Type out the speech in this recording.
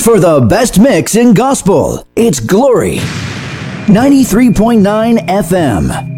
For the best mix in gospel, it's Glory 93.9 FM.